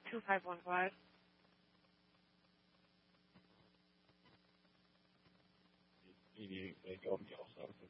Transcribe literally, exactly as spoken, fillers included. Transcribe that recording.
two five one five. You need to go me also.